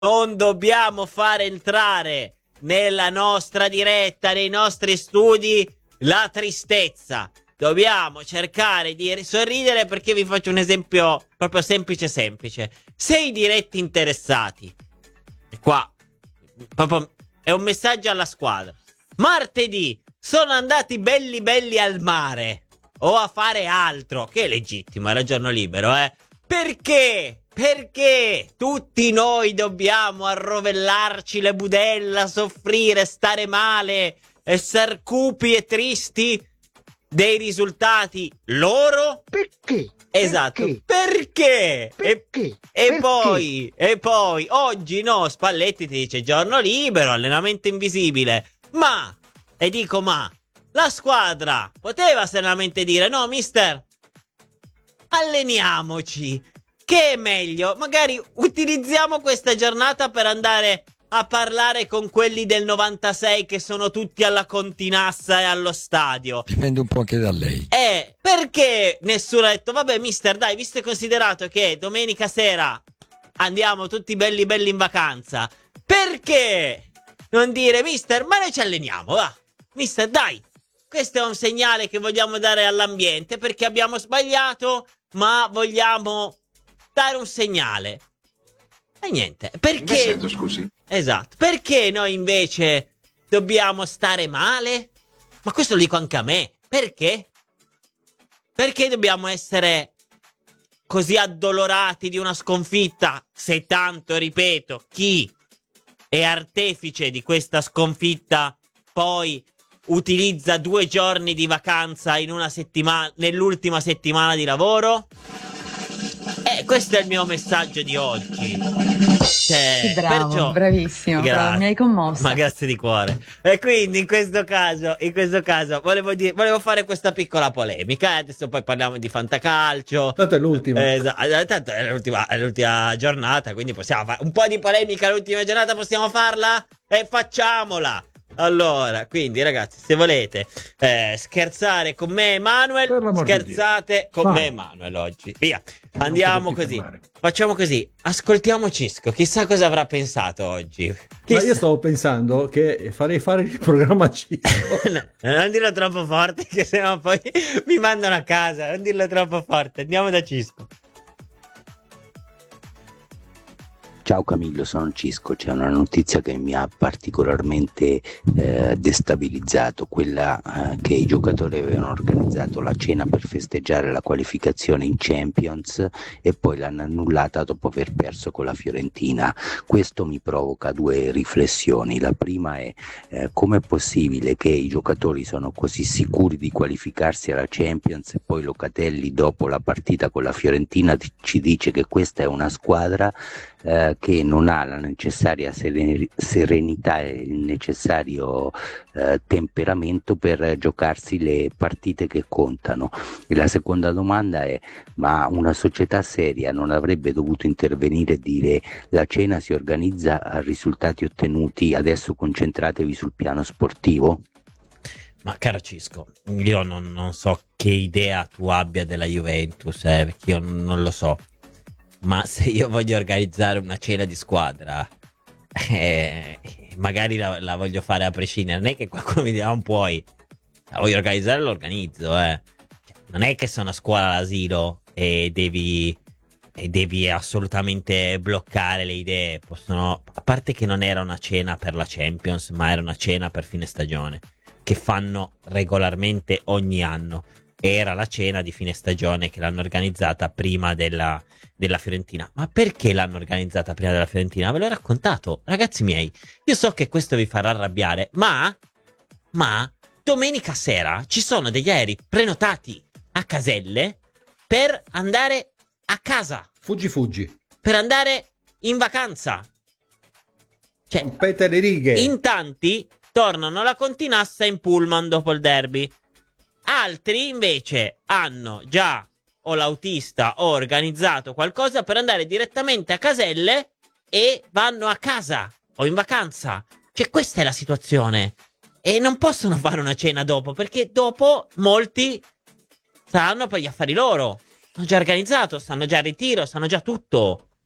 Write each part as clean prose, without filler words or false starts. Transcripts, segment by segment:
Non dobbiamo fare entrare nella nostra diretta, nei nostri studi, la tristezza. Dobbiamo cercare di sorridere, perché vi faccio un esempio proprio semplice. Se i diretti interessati, e qua proprio è un messaggio alla squadra, martedì sono andati belli al mare o a fare altro, che è legittimo, era giorno libero, perché? Perché tutti noi dobbiamo arrovellarci le budella, soffrire, stare male, essere cupi e tristi dei risultati loro? Perché? Esatto, perché? Perché? E poi, oggi no, Spalletti ti dice giorno libero, allenamento invisibile, ma, e dico ma, la squadra poteva serenamente dire no mister, alleniamoci, che è meglio, magari utilizziamo questa giornata per andare a parlare con quelli del 96 che sono tutti alla Continassa e allo stadio. Dipende un po' anche da lei. Perché nessuno ha detto vabbè mister, dai, visto e considerato che domenica sera andiamo tutti belli in vacanza, perché non dire mister, ma noi ci alleniamo, va, mister, dai, questo è un segnale che vogliamo dare all'ambiente, perché abbiamo sbagliato, ma vogliamo dare un segnale. E niente, perché? Sento, scusi. Esatto, perché noi invece dobbiamo stare male? Ma questo lo dico anche a me, perché? Perché dobbiamo essere così addolorati di una sconfitta, se tanto, ripeto, chi è artefice di questa sconfitta poi utilizza 2 giorni di vacanza in una settimana, nell'ultima settimana di lavoro? Questo è il mio messaggio di oggi. Sì, bravo, bravissimo, bravo, mi hai commosso. Ma grazie di cuore. E quindi in questo caso volevo fare questa piccola polemica. Adesso poi parliamo di fantacalcio. Tanto è l'ultima. Tanto è l'ultima giornata, quindi possiamo fare un po' di polemica. L'ultima giornata possiamo farla? E facciamola. Allora, quindi ragazzi, se volete scherzare con me Emanuel, scherzate con me Emanuel oggi. Via, andiamo così. Facciamo così, ascoltiamo Cisco, chissà cosa avrà pensato oggi. Ma io stavo pensando che farei fare il programma Cisco. Non dirlo troppo forte, che sennò poi mi mandano a casa. Non dirlo troppo forte, andiamo da Cisco. Ciao Camillo, sono Cisco. C'è una notizia che mi ha particolarmente destabilizzato, quella che i giocatori avevano organizzato la cena per festeggiare la qualificazione in Champions e poi l'hanno annullata dopo aver perso con la Fiorentina. Questo mi provoca 2 riflessioni. La prima è com'è possibile che i giocatori sono così sicuri di qualificarsi alla Champions e poi Locatelli dopo la partita con la Fiorentina ci dice che questa è una squadra che non ha la necessaria serenità e il necessario temperamento per giocarsi le partite che contano. E la seconda domanda è: ma una società seria non avrebbe dovuto intervenire e dire la cena si organizza a risultati ottenuti, adesso concentratevi sul piano sportivo? Ma caro Cisco, io non so che idea tu abbia della Juventus, perché io non lo so. Ma se io voglio organizzare una cena di squadra, magari la voglio fare a prescindere. Non è che qualcuno mi dirà non puoi. La voglio organizzare, l'organizzo, Non è che sono a scuola all'asilo e devi assolutamente bloccare le idee. A parte che non era una cena per la Champions, ma era una cena per fine stagione, che fanno regolarmente ogni anno. Era la cena di fine stagione che l'hanno organizzata prima della Fiorentina. Ma perché l'hanno organizzata prima della Fiorentina? Ve l'ho raccontato, ragazzi miei. Io so che questo vi farà arrabbiare, ma domenica sera ci sono degli aerei prenotati a Caselle per andare a casa. Fuggi. Per andare in vacanza. Cioè, rompete le righe. In tanti tornano alla Continassa in pullman dopo il derby. Altri invece hanno già o l'autista o organizzato qualcosa per andare direttamente a Caselle e vanno a casa o in vacanza. Cioè, questa è la situazione. E non possono fare una cena dopo, perché dopo molti saranno per gli affari loro. Hanno già organizzato, sanno già il ritiro, sanno già tutto.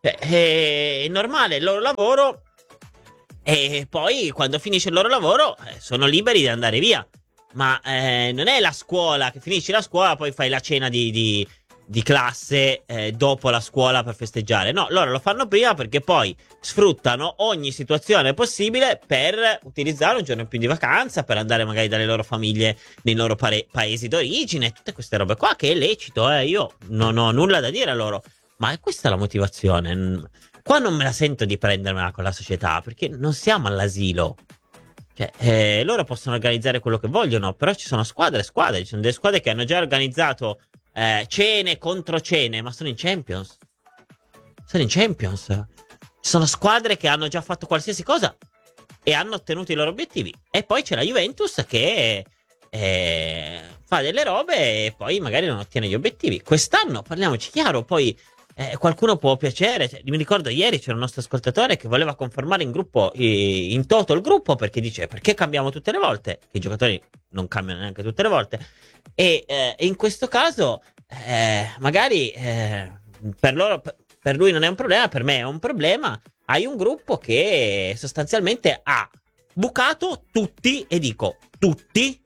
È normale il loro lavoro, e poi quando finisce il loro lavoro sono liberi di andare via. Ma non è la scuola, che finisci la scuola, poi fai la cena di classe dopo la scuola per festeggiare. No, loro lo fanno prima, perché poi sfruttano ogni situazione possibile per utilizzare un giorno in più di vacanza, per andare magari dalle loro famiglie nei loro paesi d'origine, tutte queste robe qua, che è lecito. Io non ho nulla da dire a loro, ma è questa la motivazione. Qua non me la sento di prendermela con la società, perché non siamo all'asilo. Cioè, loro possono organizzare quello che vogliono, però ci sono squadre e squadre. Ci sono delle squadre che hanno già organizzato cene contro cene, ma sono in Champions. Sono in Champions. Ci sono squadre che hanno già fatto qualsiasi cosa e hanno ottenuto i loro obiettivi. E poi c'è la Juventus che fa delle robe e poi magari non ottiene gli obiettivi. Quest'anno, parliamoci chiaro, poi qualcuno può piacere. Mi ricordo ieri c'era un nostro ascoltatore che voleva confermare in gruppo, in toto il gruppo, perché dice: perché cambiamo tutte le volte? Che i giocatori non cambiano neanche tutte le volte. E in questo caso magari per lui non è un problema, per me è un problema. Hai un gruppo che sostanzialmente ha bucato tutti, e dico tutti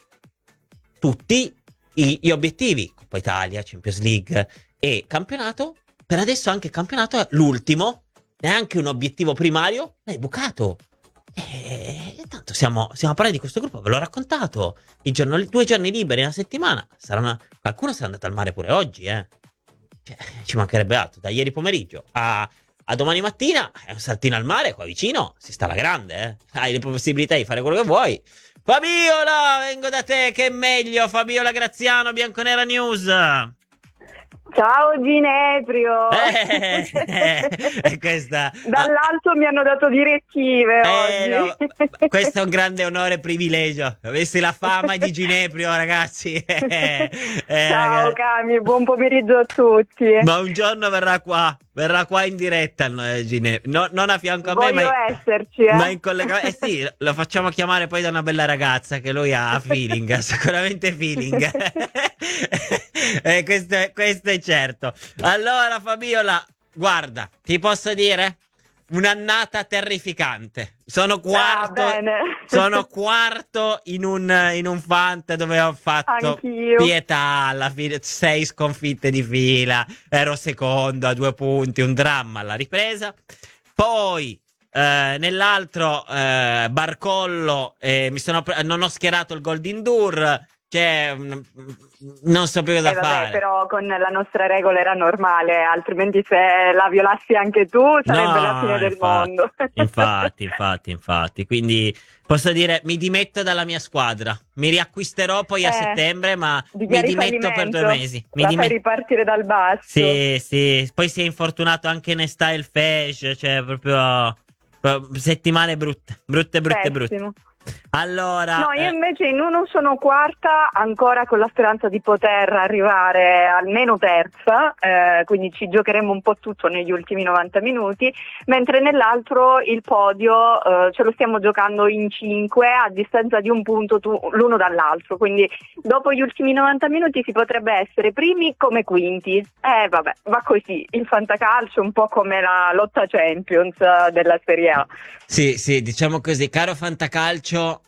gli obiettivi: Coppa Italia, Champions League e campionato. Per adesso anche il campionato è l'ultimo, neanche un obiettivo primario, l'hai bucato. E tanto stiamo parlando di questo gruppo, ve l'ho raccontato. 2 giorni liberi una settimana. Qualcuno sarà andato al mare pure oggi, Cioè, ci mancherebbe altro. Da ieri pomeriggio a domani mattina è un saltino al mare, qua vicino si sta alla grande, Hai le possibilità di fare quello che vuoi. Fabiola, vengo da te, che è meglio. Fabiola Graziano, Bianconera News. Ciao Gineprio. Questa... Dall'alto mi hanno dato direttive oggi. No, questo è un grande onore e privilegio. Avessi la fama di Gineprio, ragazzi. Ciao Cami, buon pomeriggio a tutti. Ma un giorno verrà qua in diretta Gineprio. Non a fianco a me, voglio esserci, ma in collegamento. Sì, lo facciamo chiamare poi da una bella ragazza che lui ha feeling, sicuramente feeling. Questo è certo. Allora Fabiola, guarda, ti posso dire un'annata terrificante. Sono quarto in un fant dove ho fatto anch'io pietà alla fine, 6 sconfitte di fila, ero secondo a 2 punti, un dramma alla ripresa. Poi nell'altro Barcollo, non ho schierato il Golden Dur. Cioè, non so più cosa fare. Però con la nostra regola era normale, altrimenti se la violassi anche tu sarebbe la fine del mondo. Infatti. Quindi posso dire, mi dimetto dalla mia squadra. Mi riacquisterò poi a settembre, ma mi dimetto per 2 mesi. Fai ripartire dal basso. Sì. Poi si è infortunato anche Nesta El Fesh, cioè proprio settimane brutte. Allora, no, io invece in uno sono quarta, ancora con la speranza di poter arrivare almeno terza, quindi ci giocheremo un po' tutto negli ultimi 90 minuti, mentre nell'altro il podio ce lo stiamo giocando in 5 a distanza di un punto l'uno dall'altro, quindi dopo gli ultimi 90 minuti si potrebbe essere primi come quinti. Vabbè, va così, il fantacalcio un po' come la lotta Champions della Serie A. Sì, diciamo così, caro fantacalcio,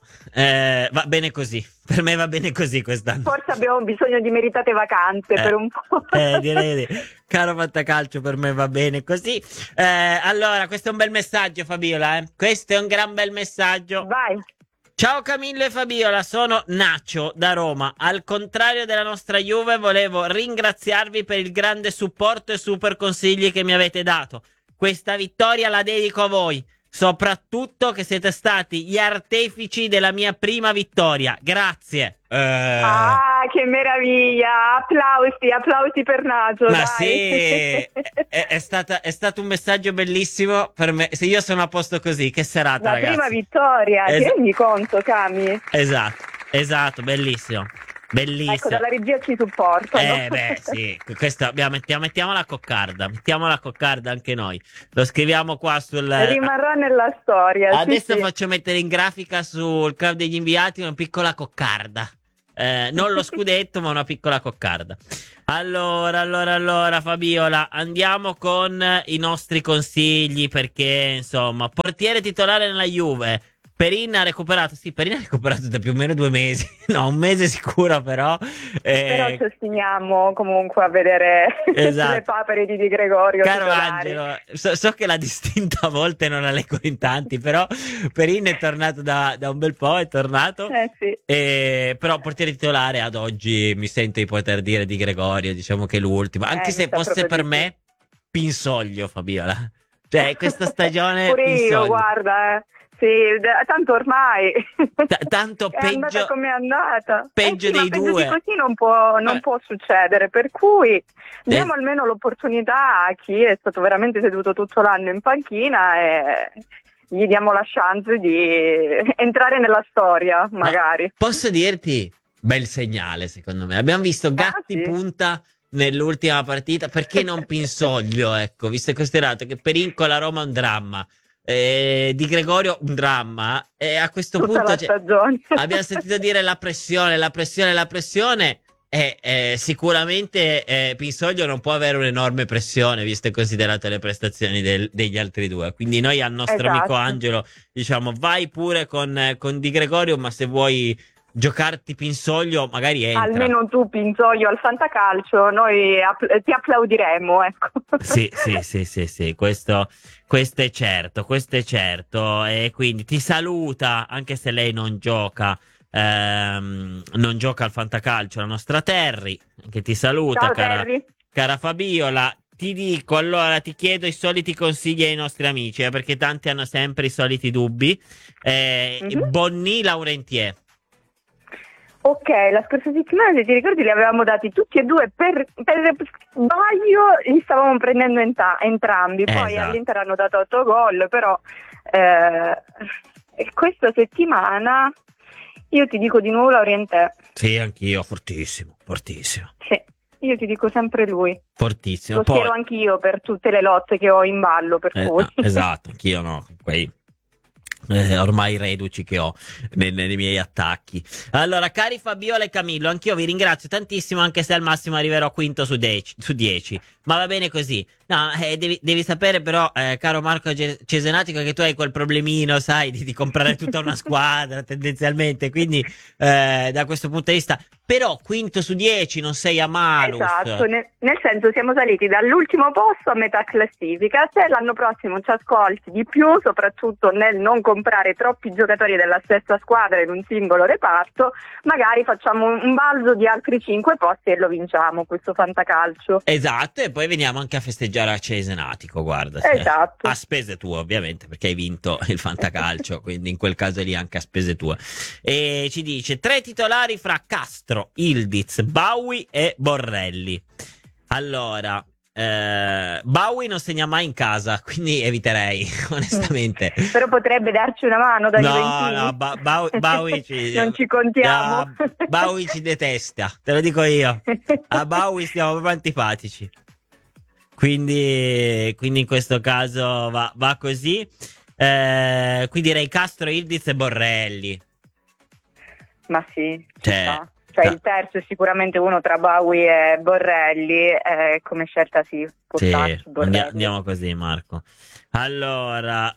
va bene così. Per me va bene così quest'anno. Forse abbiamo bisogno di meritate vacanze per un po'. Direi. Caro fantacalcio, per me va bene così. Allora, questo è un bel messaggio, Fabiola. Questo è un gran bel messaggio. Vai. Ciao Camillo e Fabiola, sono Nacio da Roma. Al contrario della nostra Juve, volevo ringraziarvi per il grande supporto e super consigli che mi avete dato. Questa vittoria la dedico a voi. Soprattutto che siete stati gli artefici della mia prima vittoria. Grazie. Che meraviglia! Applausi per Nacio. Ma dai. Sì, è stato un messaggio bellissimo per me. Se io sono a posto così, che serata, la ragazzi. Prima vittoria, ti rendi conto, Cami? Esatto, bellissimo. Ecco, dalla regia ci supportano. Sì, questo mettiamo la coccarda. Mettiamo la coccarda anche noi. Lo scriviamo qua rimarrà nella storia. Adesso sì. faccio mettere in grafica sul club degli inviati una piccola coccarda. Non lo scudetto, ma una piccola coccarda. Allora, Fabiola, andiamo con i nostri consigli, perché, insomma, portiere titolare nella Juve. Perin ha recuperato da più o meno 2 mesi, no, 1 mese sicuro però. Però ci ostiniamo comunque a vedere esatto. le papere di Gregorio. Caro Angelo, so che la distinta a volte non la leggo in tanti, però Perin è tornato da un bel po', è tornato. Sì. Però portiere titolare ad oggi mi sento di poter dire di Gregorio, diciamo che è l'ultimo, anche se fosse per me Pinsoglio, Fabiola. Cioè, questa stagione pure Pinsoglio. Io, guarda, sì, tanto ormai tanto è peggio, andata come è andata. Peggio sì, dei ma due. Così non può succedere, per cui diamo almeno l'opportunità a chi è stato veramente seduto tutto l'anno in panchina e gli diamo la chance di entrare nella storia, magari. Ma posso dirti, bel segnale secondo me. Abbiamo visto Gatti punta nell'ultima partita, perché non Pinsoglio, ecco, visto e considerato che Perin con la Roma è un dramma. Di Gregorio un dramma, e a questo punto abbiamo sentito dire la pressione, e sicuramente Pinsoglio non può avere un'enorme pressione, visto e considerate le prestazioni degli altri due. Quindi noi al nostro amico Angelo diciamo vai pure con Di Gregorio, ma se vuoi giocarti Pinsoglio magari entra. Almeno tu Pinsoglio al fantacalcio noi ti applaudiremo, ecco. Sì, questo è certo, e quindi ti saluta, anche se lei non gioca al fantacalcio, la nostra Terry, che ti saluta. Ciao, cara Fabiola. Ti dico, allora ti chiedo i soliti consigli ai nostri amici, perché tanti hanno sempre i soliti dubbi. Bonni, Laurentier. Ok, la scorsa settimana, se ti ricordi, li avevamo dati tutti e due per sbaglio, li stavamo prendendo entrambi, poi all'Inter hanno dato 8 gol, però questa settimana io ti dico di nuovo Laurentier. Sì, anch'io, fortissimo. Sì, io ti dico sempre lui. Fortissimo. Lo spero anch'io per tutte le lotte che ho in ballo, per cui. Esatto, anch'io no, quei ormai reduci che ho nei miei attacchi. Allora, cari Fabiola e Camillo, anch'io vi ringrazio tantissimo, anche se al massimo arriverò quinto su 10, ma va bene così. No, devi sapere però, caro Marco Cesenatico, che tu hai quel problemino, sai, di comprare tutta una squadra tendenzialmente, quindi da questo punto di vista, però quinto su 10 non sei a malus. Esatto, nel senso siamo saliti dall'ultimo posto a metà classifica. Se l'anno prossimo ci ascolti di più, soprattutto nel non comprare troppi giocatori della stessa squadra in un singolo reparto, magari facciamo un balzo di altri 5 posti e lo vinciamo questo fantacalcio. Esatto, e poi veniamo anche a festeggiare a Cesenatico, guarda. Esatto. A spese tue, ovviamente, perché hai vinto il fantacalcio, quindi in quel caso lì anche a spese tue. E ci dice 3 titolari fra Castro, Ildiz, Baui e Borrelli. Allora, Baui non segna mai in casa, quindi eviterei, onestamente. Però potrebbe darci una mano da Juventini. No, Baui non ci contiamo. No, Baui ci detesta, te lo dico io. A Baui stiamo proprio antipatici. Quindi in questo caso va così. Qui direi Castro, Ildiz e Borrelli. Ma sì, cioè il terzo è sicuramente uno tra Baui e Borrelli, come scelta sì. Andiamo così, Marco. Allora,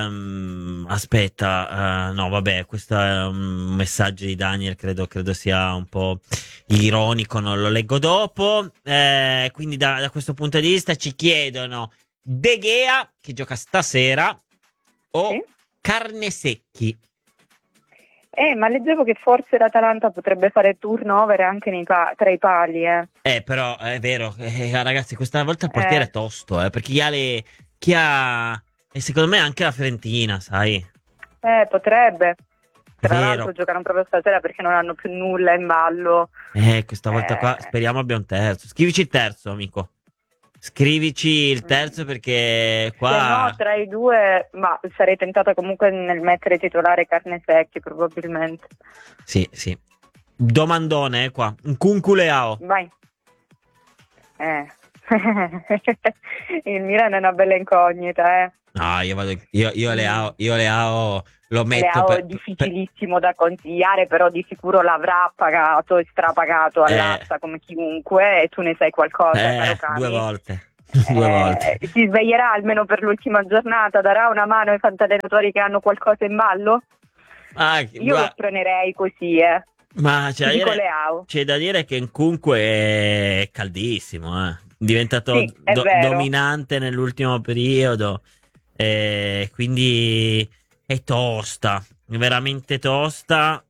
aspetta, no vabbè, questo è un messaggio di Daniel, credo sia un po' ironico, non lo leggo dopo. Quindi da questo punto di vista ci chiedono De Gea, che gioca stasera, o Carnesecchi. Ma leggevo che forse l'Atalanta potrebbe fare turnover anche tra i pali. Però è vero, ragazzi, questa volta il portiere è tosto, perché chi ha e secondo me anche la Fiorentina, sai? Potrebbe. Tra l'altro giocano proprio stasera perché non hanno più nulla in ballo. Questa volta qua speriamo abbia un terzo. Scrivici il terzo, amico. Scrivici il terzo, perché qua... Se no, tra i due, ma sarei tentata comunque nel mettere titolare Carnesecchi, probabilmente. Sì. Domandone, qua. Un Cunculeao. Vai. Il Milan è una bella incognita, No, io Leao lo metto Leao è difficilissimo da consigliare, però di sicuro l'avrà pagato e strapagato all'asta come chiunque, e tu ne sai qualcosa, caro Cami. 2 volte. 2 volte. Si sveglierà almeno per l'ultima giornata, darà una mano ai fantallenatori che hanno qualcosa in ballo? Io lo spronerei così, Ma c'è da dire che comunque è caldissimo, è diventato dominante nell'ultimo periodo, quindi è tosta, veramente tosta.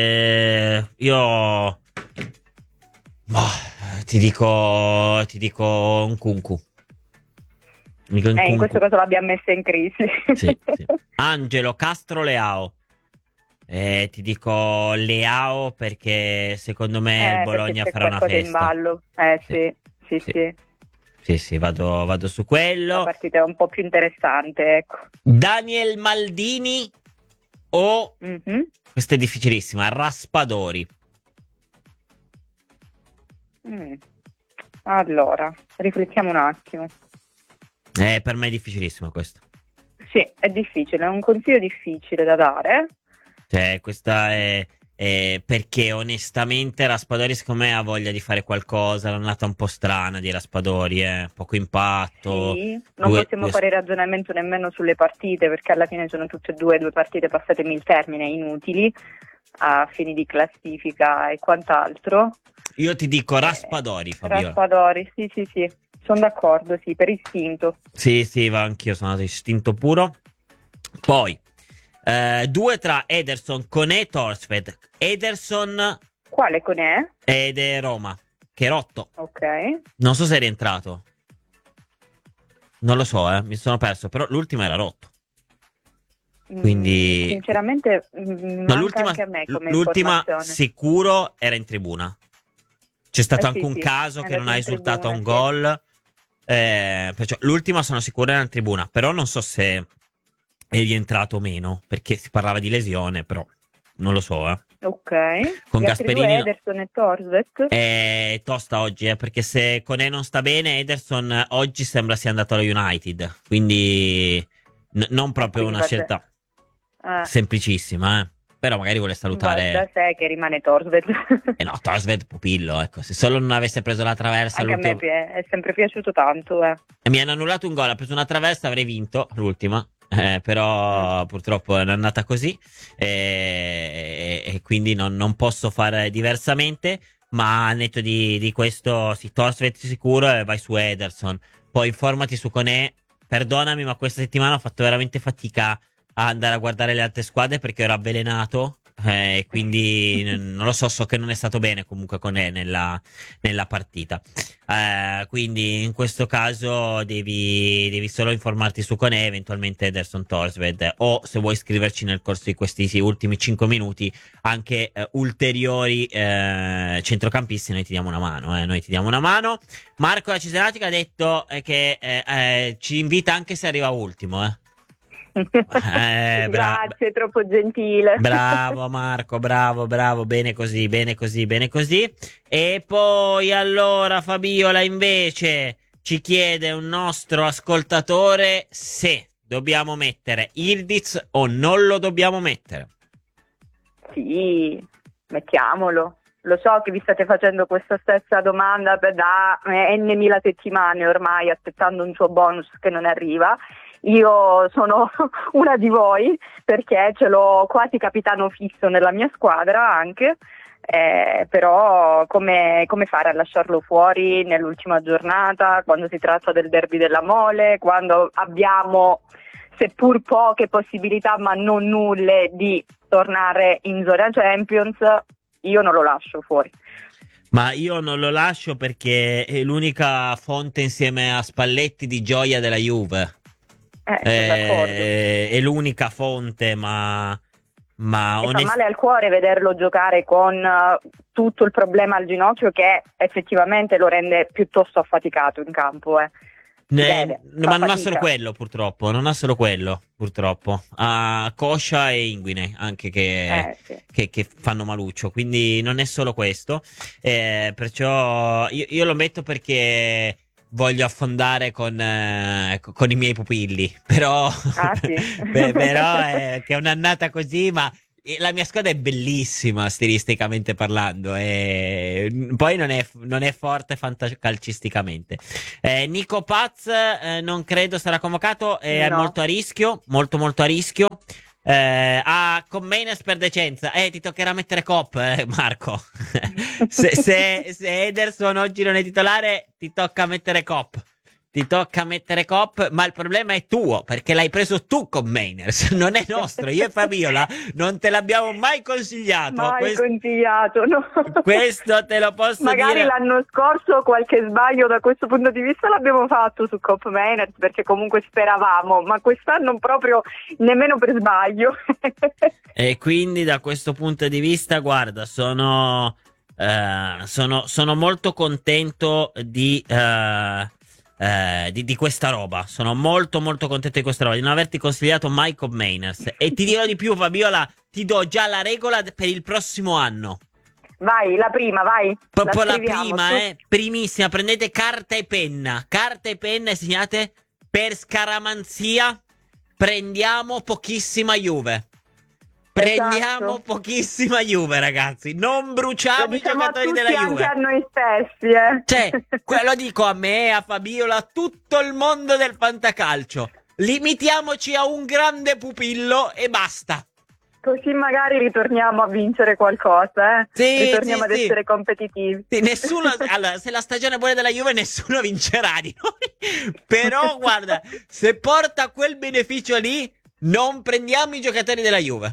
Io ti dico un Nkunku. In questo caso l'abbiamo messa in crisi. Sì. Angelo, Castro, Leao. Ti dico Leao perché secondo me il Bologna farà una festa. In ballo. Sì, vado su quello. La partita è un po' più interessante, ecco. Daniel Maldini o questa è difficilissima, Raspadori. Allora, riflettiamo un attimo. Per me è difficilissimo questo. Sì, è difficile, è un consiglio difficile da dare. Questa è perché onestamente Raspadori secondo me ha voglia di fare qualcosa, l'annata un po' strana di Raspadori, poco impatto. Sì, non possiamo fare ragionamento nemmeno sulle partite, perché alla fine sono tutte e due partite passate nel termine, inutili, a fini di classifica e quant'altro. Io ti dico Raspadori, Fabiola. Raspadori, sì, sono d'accordo, sì, per istinto. Sì, va, anch'io sono andato istinto puro. Poi 2 tra Ederson, Koné, Thorstvedt. Ederson. Quale Koné? Ed è Roma, che è rotto. Ok. Non so se è rientrato. Non lo so, mi sono perso, però l'ultimo era rotto. Quindi sinceramente anche a me come l'ultima sicuro era in tribuna. C'è stato anche un caso che non ha risultato un gol. Perciò l'ultima sono sicuro era in tribuna, però non so se è rientrato o meno, perché si parlava di lesione, però non lo so. Ok. Con Gasperini Ederson e Thorstvedt. È tosta oggi, perché se Koné non sta bene, Ederson oggi sembra sia andato allo United, quindi non proprio una scelta semplicissima, però magari vuole salutare. Da sé che rimane Thorstvedt. No, Thorstvedt pupillo, ecco, se solo non avesse preso la traversa. Anche a me è sempre piaciuto tanto. E mi hanno annullato un gol, ha preso una traversa, avrei vinto l'ultima. Però purtroppo è andata così, e quindi non posso fare diversamente. Ma al netto di questo, sì, Thorstvedt sicuro, e vai su Ederson. Poi informati su Koné. Perdonami, ma questa settimana ho fatto veramente fatica a andare a guardare le altre squadre perché ero avvelenato. Quindi non lo so che non è stato bene comunque Koné nella partita. Quindi in questo caso devi solo informarti su Koné, eventualmente Ederson, Thorstvedt, o se vuoi scriverci nel corso di questi ultimi 5 minuti anche ulteriori centrocampisti. Noi ti diamo una mano. Marco da Cesenatico ha detto che ci invita anche se arriva ultimo. Grazie, troppo gentile. Bravo Marco, bravo, bene così. E poi allora Fabiola invece ci chiede un nostro ascoltatore se dobbiamo mettere Yildiz o non lo dobbiamo mettere. Sì, mettiamolo. Lo so che vi state facendo questa stessa domanda da n.000 settimane ormai, aspettando un suo bonus che non arriva. Io sono una di voi perché ce l'ho quasi capitano fisso nella mia squadra anche, però come fare a lasciarlo fuori nell'ultima giornata, quando si tratta del derby della Mole, quando abbiamo seppur poche possibilità ma non nulle di tornare in zona Champions? Io non lo lascio fuori. Ma io non lo lascio perché è l'unica fonte insieme a Spalletti di gioia della Juve. È l'unica fonte, ma fa male al cuore vederlo giocare con tutto il problema al ginocchio che effettivamente lo rende piuttosto affaticato in campo. Ma non ha solo quello, purtroppo. Ha coscia e inguine anche che fanno maluccio, quindi non è solo questo. Perciò io lo metto perché voglio affondare con i miei pupilli, però sì. però che è un'annata così, ma la mia squadra è bellissima stilisticamente parlando, e poi non è forte fantacalcisticamente. Nico Paz non credo sarà convocato, è No. molto a rischio, molto molto a rischio. Con Mainers per decenza, ti toccherà mettere Cop, Marco. se Ederson oggi non è titolare, ti tocca mettere Cop. Ma il problema è tuo, perché l'hai preso tu con Mainers, non è nostro. Io e Fabiola non te l'abbiamo mai consigliato. Consigliato, no. Questo te lo posso Magari dire. l'anno scorso qualche sbaglio da questo punto di vista l'abbiamo fatto su Cop Mainers, perché comunque speravamo, ma quest'anno proprio nemmeno per sbaglio. E quindi da questo punto di vista, guarda, sono molto contento di questa roba. Sono molto molto contento di questa roba, di non averti consigliato Michael Mainers. E ti dirò di più, Fabiola, ti do già la regola per il prossimo anno. Vai, la prima, vai. Proprio la scriviamo, prima, tu. primissima. Prendete carta e penna e segnate: per scaramanzia prendiamo pochissima Juve. Esatto. Pochissima Juve, ragazzi. Non bruciamo i giocatori della Juve. Anche a noi stessi, Cioè, quello dico a me, a Fabiola, a tutto il mondo del fantacalcio. Limitiamoci a un grande pupillo e basta. Così magari ritorniamo a vincere qualcosa, Sì, ritorniamo ad sì. essere competitivi. Sì, allora, se la stagione è buona della Juve, nessuno vincerà di noi. Però, guarda, se porta quel beneficio lì, non prendiamo i giocatori della Juve.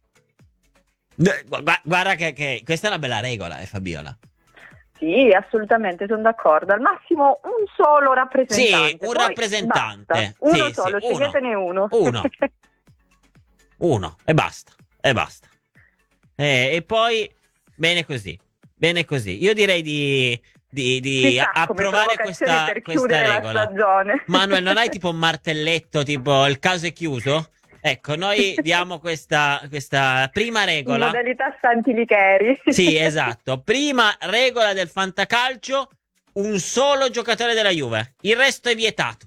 Guarda che questa è una bella regola, Fabiola. Sì, assolutamente, sono d'accordo. Al massimo un solo rappresentante. Sì, un Poi rappresentante. basta. Uno Sì, solo, sì, sceglietene uno. Uno, e basta. E poi, bene così. Io direi di approvare questa regola. La stagione. Manuel, non hai tipo un martelletto, tipo il caso è chiuso? Ecco, noi diamo questa prima regola. In modalità Santi Licheri. Sì, esatto. Prima regola del fantacalcio: un solo giocatore della Juve. Il resto è vietato.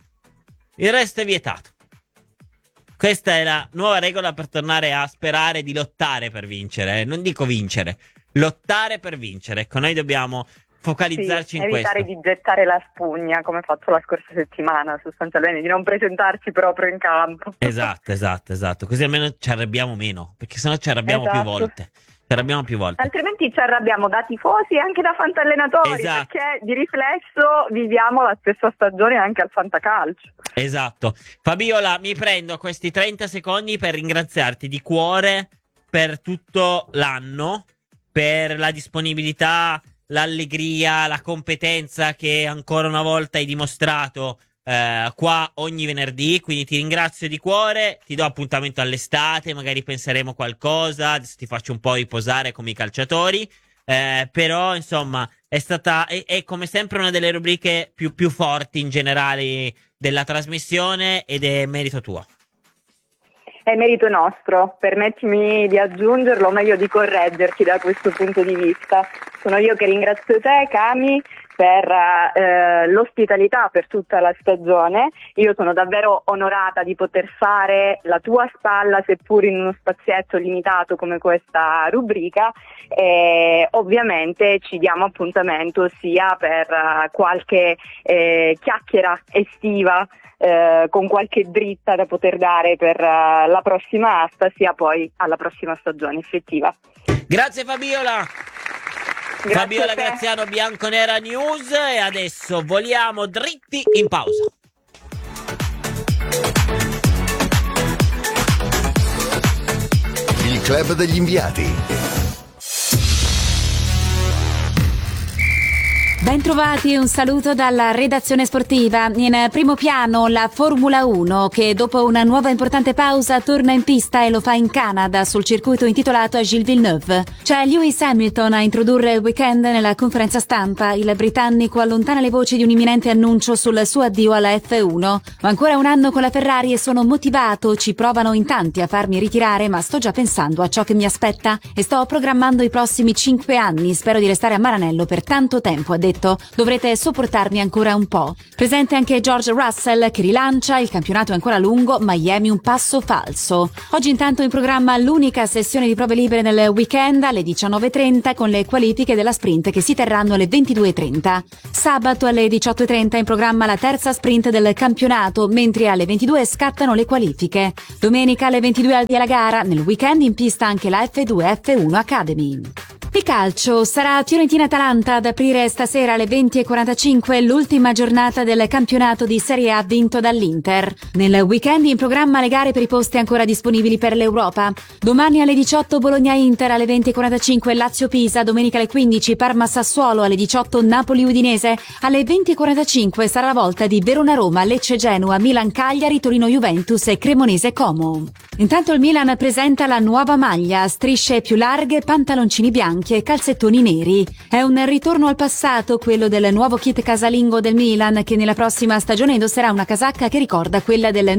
Questa è la nuova regola per tornare a sperare di lottare per vincere. Non dico vincere, lottare per vincere. Ecco, noi dobbiamo focalizzarci in questo. Evitare di gettare la spugna, come fatto la scorsa settimana, sostanzialmente, di non presentarci proprio in campo. Esatto. Così almeno ci arrabbiamo meno, perché sennò ci arrabbiamo più volte. Altrimenti ci arrabbiamo da tifosi e anche da fantallenatori, perché di riflesso viviamo la stessa stagione anche al fantacalcio. Esatto. Fabiola, mi prendo questi 30 secondi per ringraziarti di cuore per tutto l'anno, per la disponibilità, l'allegria, la competenza che ancora una volta hai dimostrato qua ogni venerdì, quindi ti ringrazio di cuore, ti do appuntamento all'estate, magari penseremo qualcosa, adesso ti faccio un po' riposare come i calciatori, però insomma è come sempre una delle rubriche più forti in generale della trasmissione, ed è merito tuo. È merito nostro, permettimi di aggiungerlo, o meglio di correggerti da questo punto di vista. Sono io che ringrazio te, Cami, per l'ospitalità per tutta la stagione. Io sono davvero onorata di poter fare la tua spalla, seppur in uno spazietto limitato come questa rubrica, e ovviamente ci diamo appuntamento sia per qualche chiacchiera estiva, con qualche dritta da poter dare per la prossima asta, sia poi alla prossima stagione effettiva. Grazie Fabiola. Grazie Fabiola a te. Graziano, Bianconera News, e adesso voliamo dritti in pausa. Il club degli inviati. Bentrovati e un saluto dalla redazione sportiva. In primo piano la Formula 1, che dopo una nuova importante pausa torna in pista e lo fa in Canada sul circuito intitolato a Gilles Villeneuve. C'è Lewis Hamilton a introdurre il weekend nella conferenza stampa. Il britannico allontana le voci di un imminente annuncio sul suo addio alla F1. Ho ancora un anno con la Ferrari e sono motivato, ci provano in tanti a farmi ritirare, ma sto già pensando a ciò che mi aspetta e sto programmando i prossimi 5 anni. Spero di restare a Maranello per tanto tempo, ha detto detto: dovrete sopportarmi ancora un po'. Presente anche George Russell che rilancia: il campionato è ancora lungo, Miami un passo falso. Oggi intanto in programma l'unica sessione di prove libere nel weekend alle 19.30 con le qualifiche della sprint che si terranno alle 22.30. Sabato alle 18.30 in programma la terza sprint del campionato, mentre alle 22 scattano le qualifiche. Domenica alle 22 al via la gara, nel weekend in pista anche la F2 F1 Academy. Il calcio: sarà Fiorentina-Atalanta ad aprire stasera alle 20.45 l'ultima giornata del campionato di Serie A vinto dall'Inter. Nel weekend in programma le gare per i posti ancora disponibili per l'Europa. Domani alle 18 Bologna-Inter, alle 20.45 Lazio-Pisa, domenica alle 15 Parma-Sassuolo, alle 18 Napoli-Udinese, alle 20.45 sarà la volta di Verona-Roma, Lecce-Genoa, Milan-Cagliari, Torino-Juventus e Cremonese-Como. Intanto il Milan presenta la nuova maglia, strisce più larghe, pantaloncini bianchi e calzettoni neri. È un ritorno al passato quello del nuovo kit casalingo del Milan, che nella prossima stagione indosserà una casacca che ricorda quella del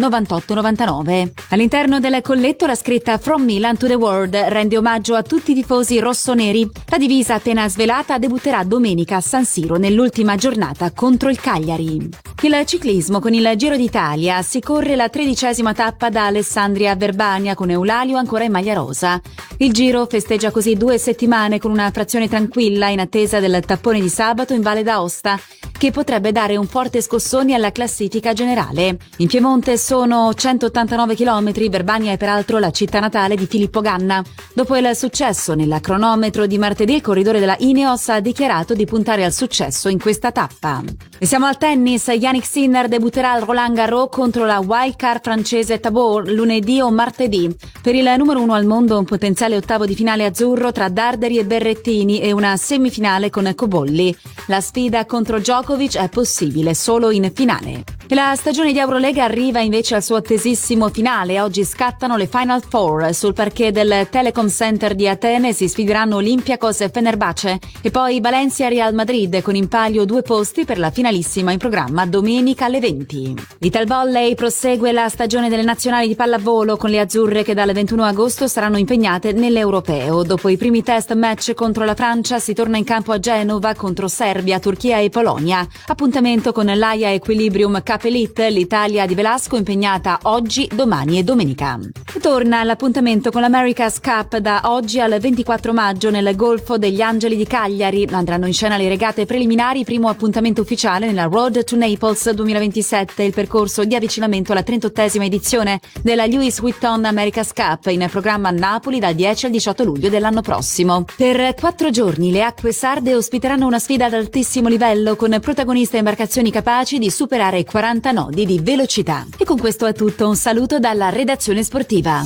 98-99. All'interno del colletto la scritta From Milan to the World rende omaggio a tutti i tifosi rossoneri. La divisa appena svelata debutterà domenica a San Siro nell'ultima giornata contro il Cagliari. Il ciclismo: con il Giro d'Italia si corre la 13ª tappa da Alessandria a Verbania con Eulalio ancora in maglia rosa. Il Giro festeggia così 2 settimane con una frazione tranquilla in attesa del tappone di sabato in Valle d'Aosta, che potrebbe dare un forte scossone alla classifica generale. In Piemonte sono 189 km, Verbania è peraltro la città natale di Filippo Ganna. Dopo il successo nella cronometro di martedì, il corridore della Ineos ha dichiarato di puntare al successo in questa tappa. E siamo al tennis: Jannik Sinner debutterà al Roland Garros contro la wildcard francese Tabor lunedì o martedì. Per il numero 1 al mondo un potenziale ottavo di finale azzurro tra Darderi e Berrettini e una semifinale con Cobolli. La sfida contro Djokovic è possibile solo in finale. E la stagione di Eurolega arriva invece al suo attesissimo finale. Oggi scattano le Final Four. Sul parquet del Telecom Center di Atene si sfideranno Olympiacos e Fenerbahce e poi Valencia e Real Madrid, con in palio 2 posti per la finalissima in programma domenica alle 20. Ital Volley: prosegue la stagione delle nazionali di pallavolo con le azzurre che dal 21 agosto saranno impegnate nell'Europeo. Dopo i primi test match contro la Francia si torna in campo a Genova contro Serbia, Turchia e Polonia. Appuntamento con l'AIA Equilibrium Cup Elite, l'Italia di Velasco impegnata oggi, domani e domenica. Torna l'appuntamento con l'America's Cup da oggi al 24 maggio nel Golfo degli Angeli di Cagliari. Andranno in scena le regate preliminari, primo appuntamento ufficiale nella Road to Naples 2027, il percorso di avvicinamento alla 38esima edizione della Louis Vuitton America's Cup, in programma a Napoli dal 10 al 18 luglio dell'anno prossimo. Per 4 giorni le acque sarde ospiteranno una sfida ad altissimo livello con protagoniste imbarcazioni capaci di superare i 40 nodi di velocità. E con questo è tutto, un saluto dalla redazione sportiva.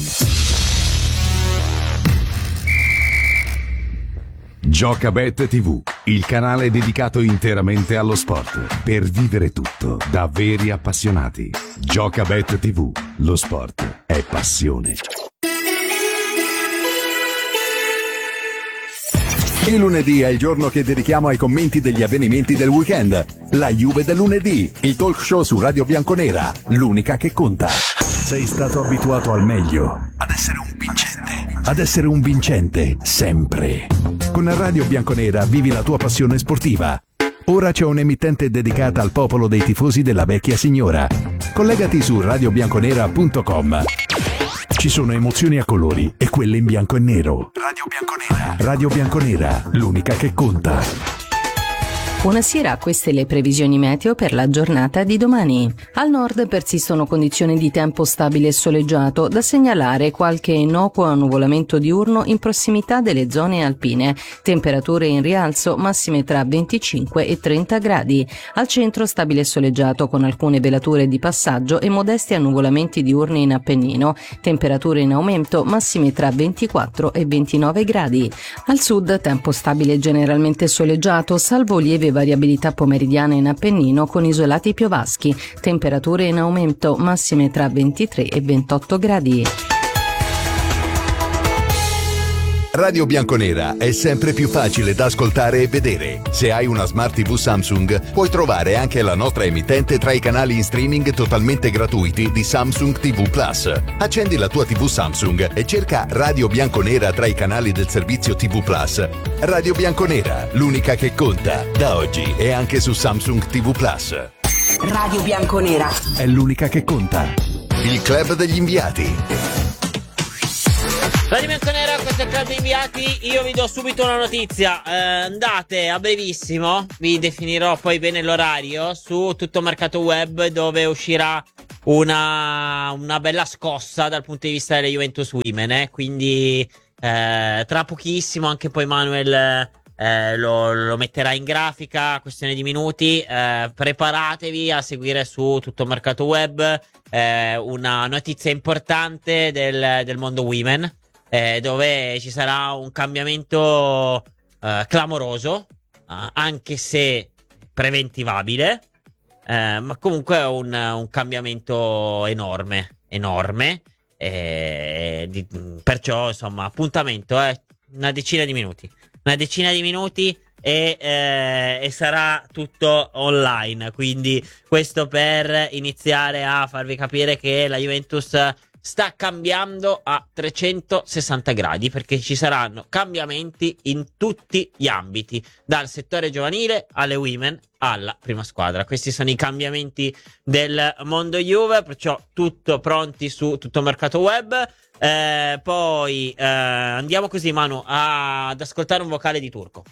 Giocabet TV, il canale dedicato interamente allo sport, per vivere tutto da veri appassionati. Giocabet TV, lo sport è passione. Il lunedì è il giorno che dedichiamo ai commenti degli avvenimenti del weekend. La Juve del lunedì, il talk show su Radio Bianconera, l'unica che conta. Sei stato abituato al meglio, ad essere un vincente, sempre. Con Radio Bianconera vivi la tua passione sportiva. Ora c'è un'emittente dedicata al popolo dei tifosi della vecchia signora. Collegati su radiobianconera.com. Ci sono emozioni a colori e quelle in bianco e nero. Radio Bianconera. Radio Bianconera, l'unica che conta. Buonasera, queste le previsioni meteo per la giornata di domani. Al nord persistono condizioni di tempo stabile e soleggiato, da segnalare qualche innocuo annuvolamento diurno in prossimità delle zone alpine. Temperature in rialzo, massime tra 25 e 30 gradi. Al centro stabile e soleggiato con alcune velature di passaggio e modesti annuvolamenti diurni in Appennino. Temperature in aumento, massime tra 24 e 29 gradi. Al sud tempo stabile e generalmente soleggiato, salvo lieve variabilità pomeridiana in Appennino con isolati piovaschi, temperature in aumento, massime tra 23 e 28 gradi. Radio Bianconera è sempre più facile da ascoltare e vedere. Se hai una Smart TV Samsung, puoi trovare anche la nostra emittente tra i canali in streaming totalmente gratuiti di Samsung TV Plus. Accendi la tua TV Samsung e cerca Radio Bianconera tra i canali del servizio TV Plus. Radio Bianconera, l'unica che conta. Da oggi è anche su Samsung TV Plus. Radio Bianconera È l'unica che conta. Il club degli inviati. Radio Bianconera, questo è il club degli inviati. Io vi do subito una notizia. Andate a brevissimo, vi definirò poi bene l'orario, su tutto Mercato Web, dove uscirà una bella scossa dal punto di vista delle Juventus Women. Quindi tra pochissimo anche poi Manuel lo metterà in grafica, questione di minuti. Preparatevi a seguire su tutto Mercato Web una notizia importante del mondo women, dove ci sarà un cambiamento clamoroso, anche se preventivabile, ma comunque un cambiamento enorme. Perciò insomma, appuntamento una decina di minuti e sarà tutto online. Quindi questo per iniziare a farvi capire che la Juventus sta cambiando a 360 gradi, perché ci saranno cambiamenti in tutti gli ambiti, dal settore giovanile alle women alla prima squadra. Questi sono i cambiamenti del mondo Juve, perciò tutto pronti su tutto Mercato Web. Poi andiamo così, Manu, ad ascoltare un vocale di Turco.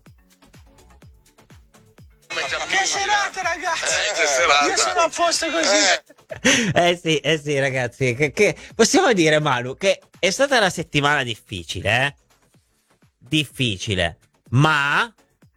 Che serata, ragazzi! Io sono a posto così. Sì, ragazzi. Che possiamo dire, Manu, che è stata una settimana difficile, difficile, ma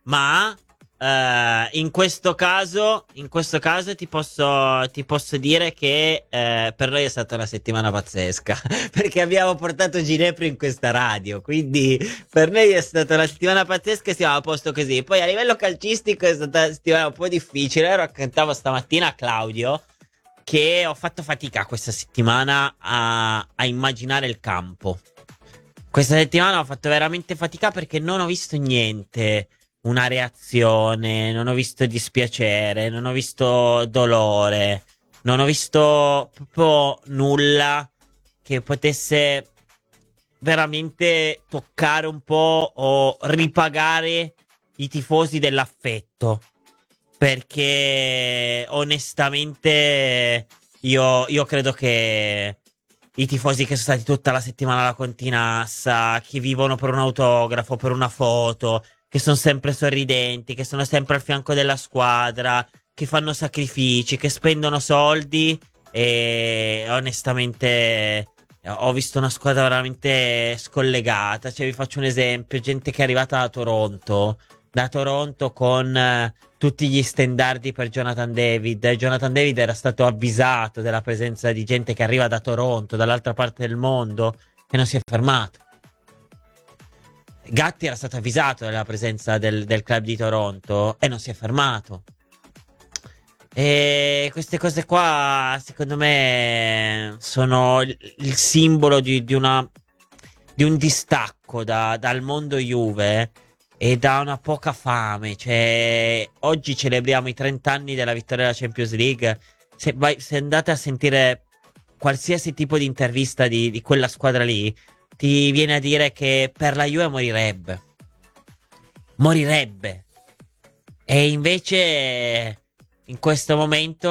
in questo caso ti posso dire che per noi è stata una settimana pazzesca, perché abbiamo portato Ginepri in questa radio, quindi per noi è stata una settimana pazzesca e siamo a posto così. Poi a livello calcistico è stata una settimana un po' difficile. Raccontavo stamattina a Claudio che ho fatto fatica questa settimana a immaginare il campo. Questa settimana ho fatto veramente fatica perché non ho visto niente, una reazione, non ho visto dispiacere, non ho visto dolore, non ho visto proprio nulla che potesse veramente toccare un po' o ripagare i tifosi dell'affetto, perché onestamente io credo che i tifosi che sono stati tutta la settimana alla Continassa, che vivono per un autografo, per una foto, che sono sempre sorridenti, che sono sempre al fianco della squadra, che fanno sacrifici, che spendono soldi, e onestamente ho visto una squadra veramente scollegata. Cioè, vi faccio un esempio: gente che è arrivata da Toronto con tutti gli stendardi per Jonathan David. Jonathan David era stato avvisato della presenza di gente che arriva da Toronto, dall'altra parte del mondo, e non si è fermato. Gatti era stato avvisato della presenza del club di Toronto e non si è fermato. E queste cose qua, secondo me, sono il simbolo di un distacco dal mondo Juve e da una poca fame. Cioè, oggi celebriamo i 30 anni della vittoria della Champions League. Se andate a sentire qualsiasi tipo di intervista di quella squadra lì, ti viene a dire che per la Juve morirebbe. E invece in questo momento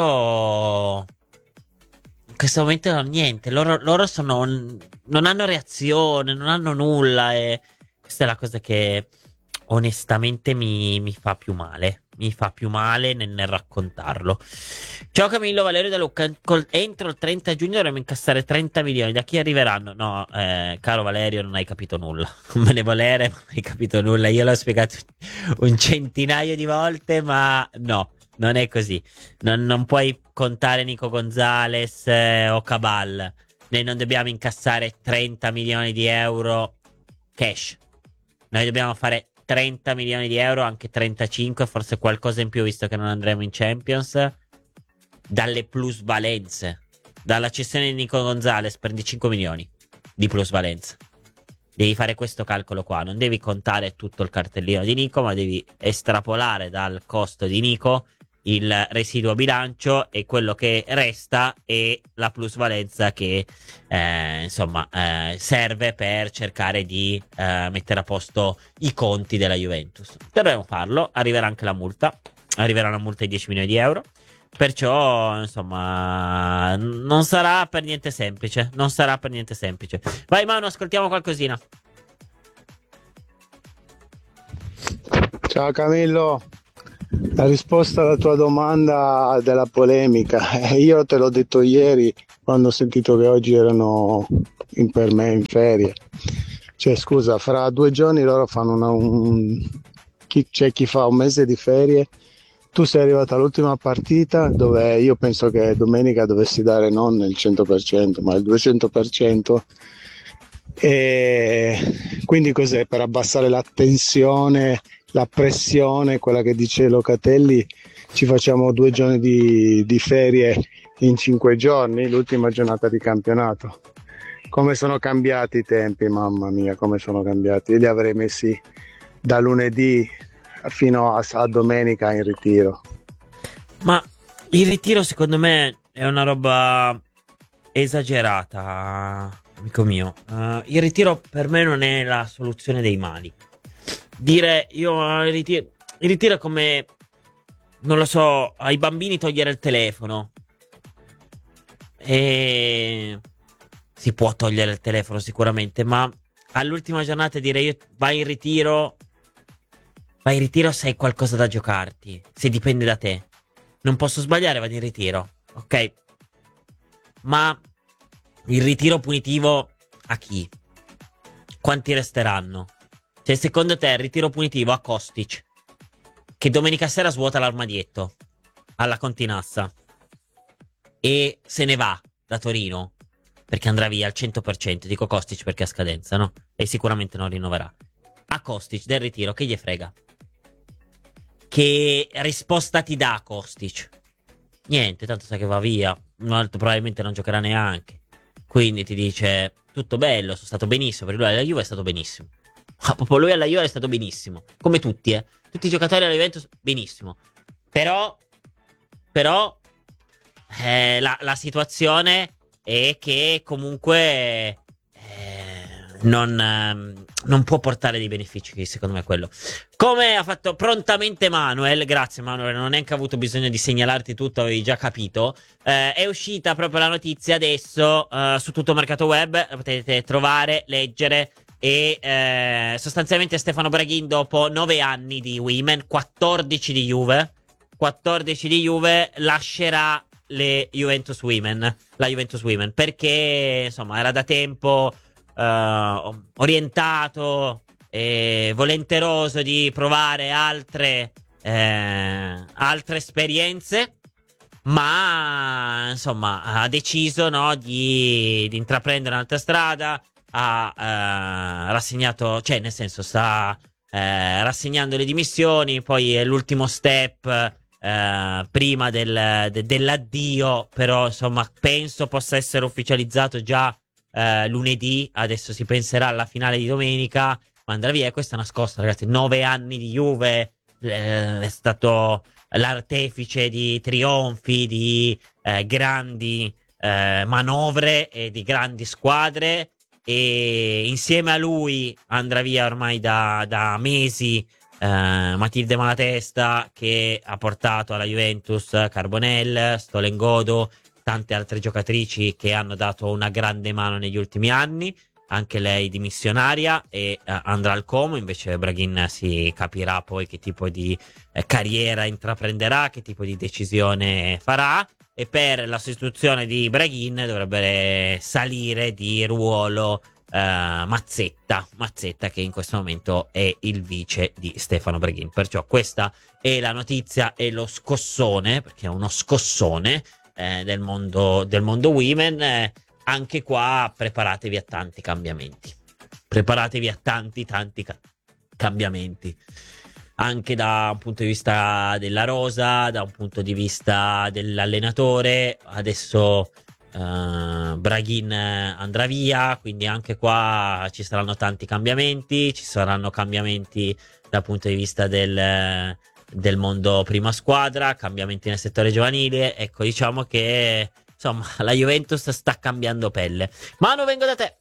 non niente. Loro non hanno reazione, non hanno nulla, e questa è la cosa che onestamente mi fa più male. Mi fa più male nel raccontarlo. Ciao Camillo, Valerio da Lucca. Entro il 30 giugno dovremmo incassare 30 milioni. Da chi arriveranno? No, caro Valerio, non hai capito nulla. Non me ne volere, ma non hai capito nulla. Io l'ho spiegato un centinaio di volte, ma no, non è così. Non puoi contare Nico Gonzalez o Cabal. Noi non dobbiamo incassare 30 milioni di euro cash. Noi dobbiamo fare 30 milioni di euro, anche 35, forse qualcosa in più, visto che non andremo in Champions, dalle plusvalenze, dalla cessione di Nico Gonzalez per 5 milioni di plusvalenza. Devi fare questo calcolo qua, non devi contare tutto il cartellino di Nico, ma devi estrapolare dal costo di Nico il residuo bilancio, e quello che resta è la plusvalenza che serve per cercare di mettere a posto i conti della Juventus. Dovremo farlo, arriverà anche la multa, arriverà una multa di 10 milioni di euro. Perciò, insomma, non sarà per niente semplice. Non sarà per niente semplice. Vai Manu, ascoltiamo qualcosina. Ciao Camillo, la risposta alla tua domanda della polemica, io te l'ho detto ieri quando ho sentito che oggi erano per me in ferie. Cioè scusa, fra 2 giorni loro fanno c'è chi fa un mese di ferie. Tu sei arrivato all'ultima partita dove io penso che domenica dovessi dare non il 100% ma il 200%, e quindi cos'è? Per abbassare la tensione, la pressione, quella che dice Locatelli, ci facciamo 2 giorni di ferie in 5 giorni, l'ultima giornata di campionato. Come sono cambiati i tempi, mamma mia, come sono cambiati. Io li avrei messi da lunedì fino a domenica in ritiro. Ma il ritiro secondo me è una roba esagerata, amico mio. Il ritiro per me non è la soluzione dei mali. Dire il ritiro è come, non lo so, ai bambini togliere il telefono. E si può togliere il telefono sicuramente, ma all'ultima giornata dire vai in ritiro se hai qualcosa da giocarti, se dipende da te. Non posso sbagliare, vado in ritiro, ok? Ma il ritiro punitivo a chi? Quanti resteranno? Cioè, secondo te il ritiro punitivo a Kostic, che domenica sera svuota l'armadietto alla Continassa e se ne va da Torino perché andrà via al 100%, dico Kostic perché è a scadenza, no? E sicuramente non rinnoverà. A Kostic del ritiro che gli frega? Che risposta ti dà Kostic? Niente, tanto sa che va via, probabilmente non giocherà neanche. Quindi ti dice tutto bello, sono stato benissimo, per lui alla Juve è stato benissimo. Ma proprio lui alla Juve è stato benissimo, come tutti, tutti i giocatori alla Juventus benissimo. Però la situazione è che comunque non può portare dei benefici, secondo me quello. Come ha fatto prontamente Manuel, grazie Manuel, non ho neanche avuto bisogno di segnalarti tutto, avevi già capito. È uscita proprio la notizia adesso su tutto il mercato web, la potete trovare, leggere. E sostanzialmente Stefano Braghin, dopo 9 anni di Women, 14 di Juve, lascerà la Juventus Women, perché insomma era da tempo orientato e volenteroso di provare altre esperienze, ma insomma ha deciso, no, di intraprendere un'altra strada. Ha rassegnato, cioè nel senso sta rassegnando le dimissioni, poi è l'ultimo step prima dell'addio, però insomma penso possa essere ufficializzato già lunedì. Adesso si penserà alla finale di domenica, ma andrà via. Questa è una scossa, ragazzi. 9 anni di Juve, è stato l'artefice di trionfi, di grandi manovre e di grandi squadre, e insieme a lui andrà via ormai da mesi Matilde Malatesta, che ha portato alla Juventus Carbonell, Stolengodo, tante altre giocatrici che hanno dato una grande mano negli ultimi anni. Anche lei dimissionaria e andrà al Como. Invece Braghin si capirà poi che tipo di carriera intraprenderà, che tipo di decisione farà, e per la sostituzione di Braghin dovrebbe salire di ruolo Mazzetta, che in questo momento è il vice di Stefano Braghin. Perciò questa è la notizia e lo scossone, perché è uno scossone del mondo women. Anche qua preparatevi a tanti cambiamenti. Cambiamenti. Anche da un punto di vista della rosa, da un punto di vista dell'allenatore. Adesso Braghin andrà via, quindi anche qua ci saranno tanti cambiamenti, ci saranno cambiamenti dal punto di vista del mondo prima squadra, cambiamenti nel settore giovanile. Ecco, diciamo che insomma la Juventus sta cambiando pelle. Manu, vengo da te.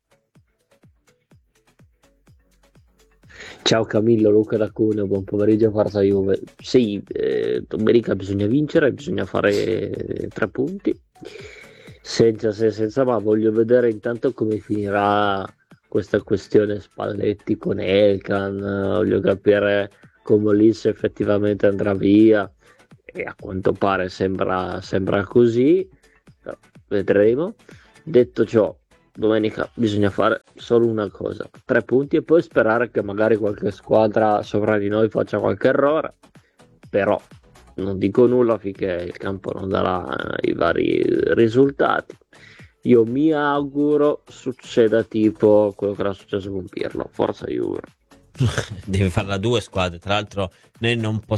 Ciao Camillo, Luca da Cuneo, buon pomeriggio, Forza Juve. Sì, domenica bisogna vincere, bisogna fare 3 punti, senza se senza ma. Voglio vedere intanto come finirà questa questione Spalletti con Elkan, voglio capire come Lis effettivamente andrà via, e a quanto pare sembra così, però vedremo. Detto ciò, domenica bisogna fare solo una cosa: 3 punti, e poi sperare che magari qualche squadra sopra di noi faccia qualche errore, però non dico nulla finché il campo non darà i vari risultati. Io mi auguro succeda tipo quello che era successo con Pirlo. Forza Juve. Deve farla 2 squadre, tra l'altro noi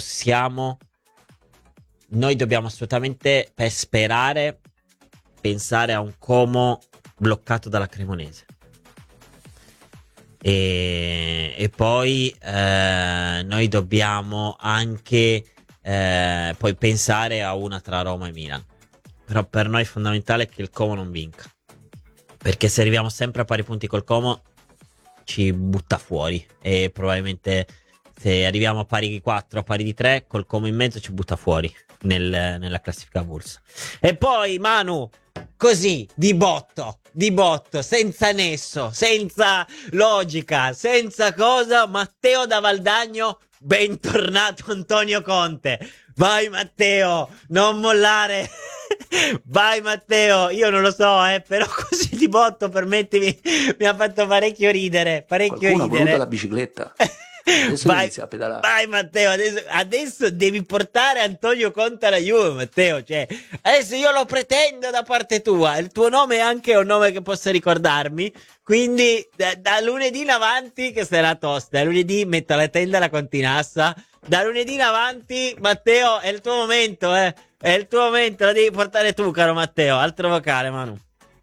dobbiamo assolutamente, per sperare, pensare a un Como bloccato dalla Cremonese, e poi noi dobbiamo anche poi pensare a una tra Roma e Milan. Però per noi è fondamentale che il Como non vinca, perché se arriviamo sempre a pari punti col Como ci butta fuori, e probabilmente se arriviamo a pari di 4, a pari di 3, col Como in mezzo ci butta fuori nella classifica avulsa. E poi Manu, così di botto, senza nesso, senza logica, senza cosa, Matteo da Valdagno: bentornato Antonio Conte. Vai Matteo, non mollare. Vai Matteo, io non lo so, però così di botto, permettimi, mi ha fatto parecchio ridere. Qualcuno ha voluto la bicicletta. Adesso inizia a pedalare. Vai Matteo, adesso devi portare Antonio Conte alla Juve, Matteo. Cioè, adesso io lo pretendo da parte tua. Il tuo nome è anche un nome che possa ricordarmi. Quindi da lunedì in avanti, che sarà tosta. Lunedì metto la tenda alla Continassa. Da lunedì in avanti, Matteo, è il tuo momento, È il tuo momento, la devi portare tu, caro Matteo. Altro vocale, Manu.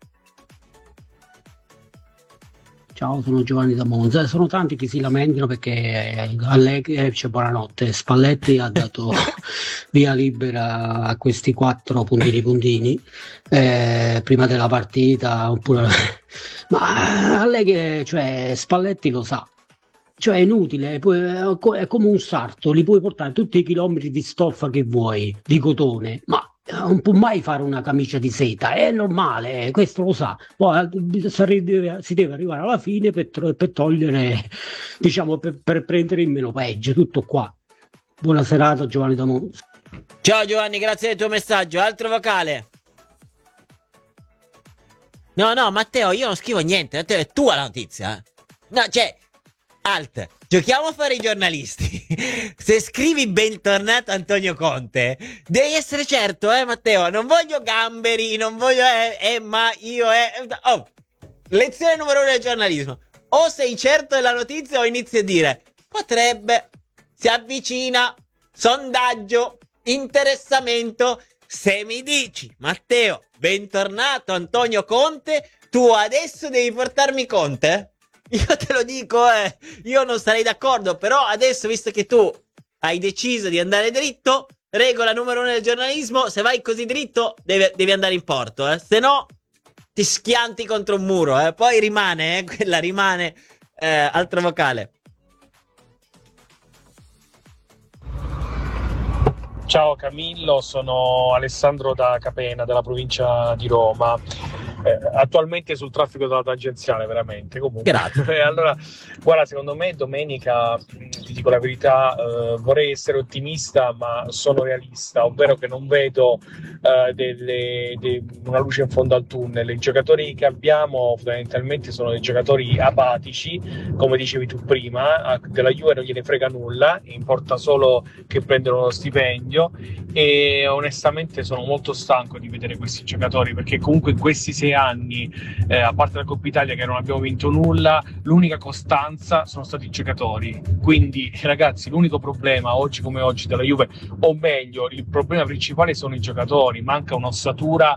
Ciao, sono Giovanni da Monza. Sono tanti che si lamentano perché Allegri, buonanotte, Spalletti ha dato via libera a questi 4 puntini prima della partita, oppure ma Allegri, cioè Spalletti lo sa, cioè è inutile, è come un sarto, li puoi portare tutti i chilometri di stoffa che vuoi, di cotone, ma non può mai fare una camicia di seta, è normale, questo lo sa. Poi si deve arrivare alla fine per togliere, diciamo, per prendere il meno peggio, tutto qua. Buona serata, Giovanni da Monza. Ciao Giovanni, grazie del tuo messaggio. Altro vocale? No, Matteo, io non scrivo niente, Matteo, è tua la notizia. No, cioè, alt, giochiamo a fare i giornalisti. Se scrivi bentornato Antonio Conte, devi essere certo, Matteo. Non voglio gamberi, non voglio ma io oh, lezione numero 1 del giornalismo: o sei certo della notizia o inizi a dire potrebbe, si avvicina, sondaggio, interessamento. Se mi dici Matteo bentornato Antonio Conte, tu adesso devi portarmi Conte? Io te lo dico, io non sarei d'accordo, però adesso, visto che tu hai deciso di andare dritto, regola numero 1 del giornalismo: se vai così dritto devi andare in porto, se no ti schianti contro un muro, poi rimane, quella rimane. Altro vocale. Ciao Camillo, sono Alessandro da Capena, della provincia di Roma. Attualmente sul traffico della tangenziale, veramente. Comunque, grazie. Allora, guarda, secondo me domenica, ti dico la verità, vorrei essere ottimista, ma sono realista, ovvero che non vedo una luce in fondo al tunnel. I giocatori che abbiamo fondamentalmente sono dei giocatori apatici, come dicevi tu prima. Della Juve non gliene frega nulla, importa solo che prendono lo stipendio, e onestamente sono molto stanco di vedere questi giocatori, perché comunque in questi 6 anni, a parte la Coppa Italia che non abbiamo vinto nulla, l'unica costanza sono stati i giocatori. Quindi ragazzi, l'unico problema oggi come oggi della Juve, o meglio il problema principale, sono i giocatori. Manca un'ossatura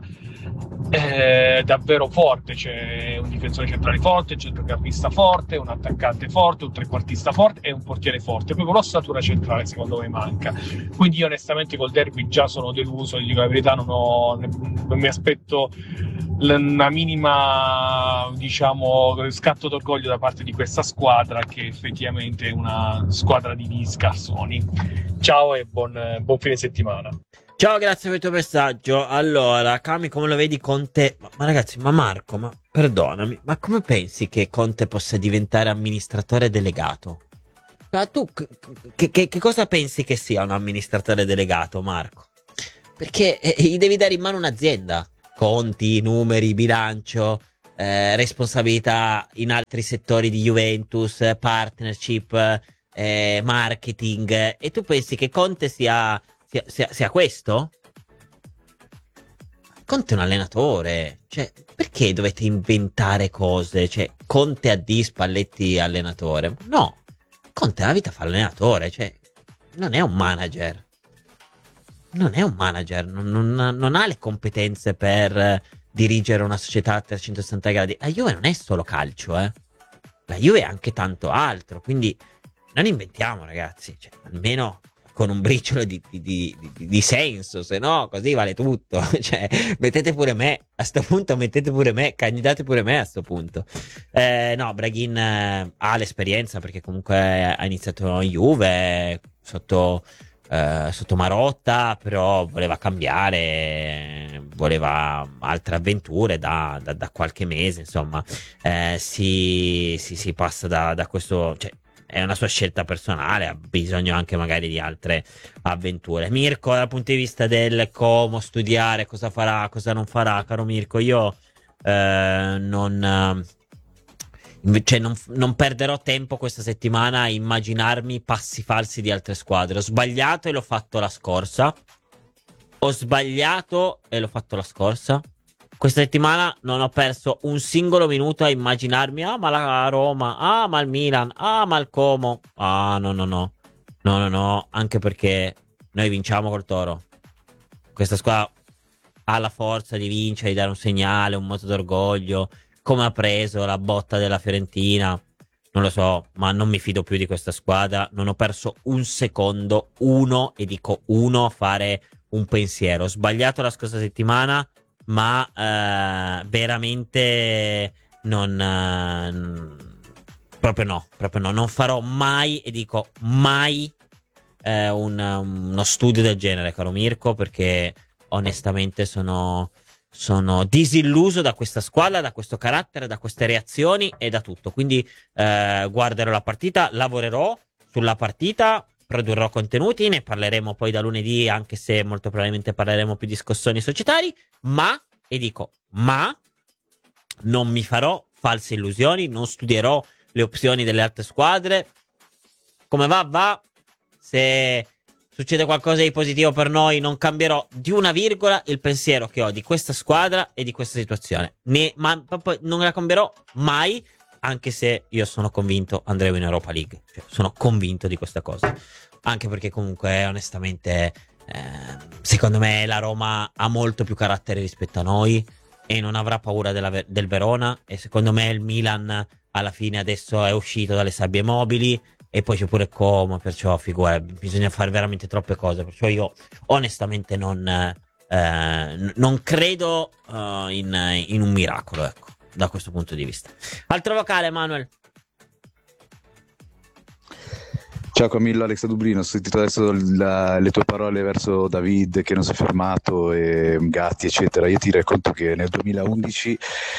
davvero forte, c'è un difensore centrale forte, un centrocampista forte, un attaccante forte, un trequartista forte e un portiere forte. Proprio l'ossatura centrale secondo me manca, quindi io onestamente col derby già sono deluso, gli dico la verità, non mi aspetto una minima, diciamo, scatto d'orgoglio da parte di questa squadra, che effettivamente è una squadra di scarsoni. Ciao e buon fine settimana. Ciao, grazie per il tuo messaggio. Allora, Cami, come lo vedi Conte? Ma ragazzi, ma Marco, ma perdonami, ma come pensi che Conte possa diventare amministratore delegato? Ma tu che cosa pensi che sia un amministratore delegato, Marco? Perché gli devi dare in mano un'azienda, conti, numeri, bilancio, responsabilità in altri settori di Juventus, partnership, marketing, e tu pensi che Conte sia questo? Conte è un allenatore, cioè perché dovete inventare cose? Cioè Conte a D, Spalletti allenatore? No, Conte nella vita fa allenatore, cioè non è un manager. Non è un manager, non ha le competenze per dirigere una società a 360 gradi. La Juve non è solo calcio, la Juve è anche tanto altro, quindi non inventiamo, ragazzi, cioè, almeno con un briciolo di senso, se no così vale tutto. Cioè, mettete pure me a sto punto, candidate pure me a sto punto. No, Braghin ha l'esperienza, perché comunque ha iniziato in Juve sotto Marotta, però voleva cambiare, voleva altre avventure da qualche mese, insomma. Si passa da questo, cioè è una sua scelta personale, ha bisogno anche magari di altre avventure. Mirko, dal punto di vista del come studiare, cosa farà, cosa non farà, caro Mirko, io non perderò tempo questa settimana a immaginarmi passi falsi di altre squadre. Ho sbagliato e l'ho fatto la scorsa. Questa settimana non ho perso un singolo minuto a immaginarmi ma la Roma, ma il Milan, ma il Como. No, anche perché noi vinciamo col Toro. Questa squadra ha la forza di vincere, di dare un segnale, un moto d'orgoglio. Come ha preso la botta della Fiorentina, non lo so, ma non mi fido più di questa squadra. Non ho perso un secondo, a fare un pensiero. Ho sbagliato la scorsa settimana, ma veramente proprio no, non farò mai, e dico mai, uno studio del genere, caro Mirko, perché onestamente sono disilluso da questa squadra, da questo carattere, da queste reazioni e da tutto. Quindi guarderò la partita, lavorerò sulla partita, produrrò contenuti, ne parleremo poi da lunedì, anche se molto probabilmente parleremo più di scossoni societari, ma non mi farò false illusioni, non studierò le opzioni delle altre squadre. Come va. Se succede qualcosa di positivo per noi, non cambierò di una virgola il pensiero che ho di questa squadra e di questa situazione. Ma proprio non la cambierò mai, anche se io sono convinto andremo in Europa League. Cioè, sono convinto di questa cosa. Anche perché comunque, onestamente, secondo me la Roma ha molto più carattere rispetto a noi e non avrà paura del Verona. E secondo me il Milan alla fine adesso è uscito dalle sabbie mobili. E poi c'è pure Como, perciò bisogna fare veramente troppe cose. Perciò io onestamente non credo in un miracolo, ecco, da questo punto di vista. Altro vocale, Manuel. Ciao Camillo, Alex da Dublino. Ho sentito adesso le tue parole verso David che non si è fermato, e Gatti eccetera. Io ti racconto che nel 2011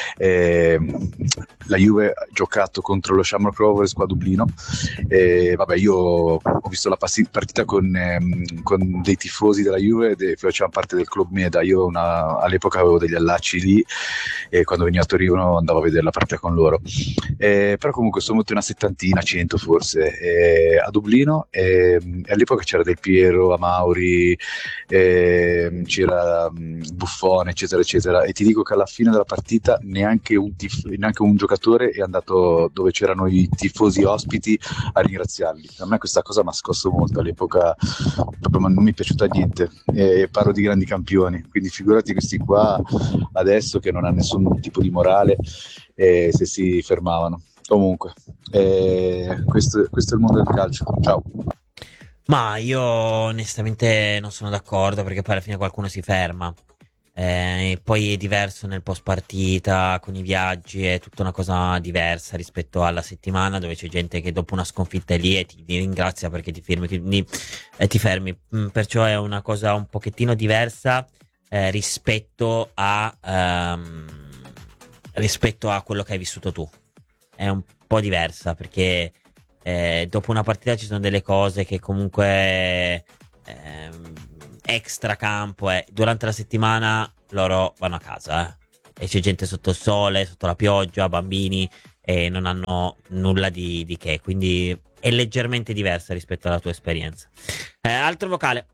la Juve ha giocato contro lo Shamrock Rovers qua a Dublino. Io ho visto la partita con dei tifosi della Juve, facevano parte del Club Meda. Io all'epoca avevo degli allacci lì, e quando venivo a Torino andavo a vedere la partita con loro. Però comunque sono una settantina, 100 forse. A Dublino Dublino e all'epoca c'era Del Piero, Amauri, c'era Buffone, eccetera eccetera, e ti dico che alla fine della partita neanche un giocatore è andato dove c'erano i tifosi ospiti a ringraziarli. A me questa cosa mi ha scosso molto all'epoca, proprio non mi è piaciuta niente, e parlo di grandi campioni, quindi figurati questi qua adesso che non hanno nessun tipo di morale, se si fermavano. Comunque, questo è il mondo del calcio. Ciao. Ma io onestamente non sono d'accordo, perché poi alla fine qualcuno si ferma. E poi è diverso nel post partita, con i viaggi, è tutta una cosa diversa rispetto alla settimana, dove c'è gente che dopo una sconfitta è lì e ti ringrazia perché ti fermi. Perciò è una cosa un pochettino diversa rispetto a quello che hai vissuto tu. È un po' diversa, perché dopo una partita ci sono delle cose che comunque extra campo, durante la settimana loro vanno a casa e c'è gente sotto il sole, sotto la pioggia, bambini, e non hanno nulla di che, quindi è leggermente diversa rispetto alla tua esperienza. Altro vocale.